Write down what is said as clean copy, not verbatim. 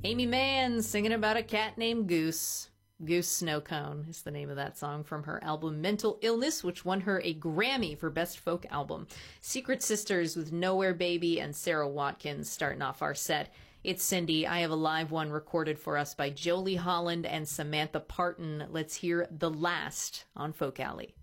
Amy Mann singing about a cat named Goose. Goose Snowcone is the name of that song from her album Mental Illness, which won her a Grammy for Best Folk Album. Secret Sisters with Nowhere Baby and Sarah Watkins starting off our set. It's Cindy. I have a live one recorded for us by Jolie Holland and Samantha Parton. Let's hear The Last on Folk Alley.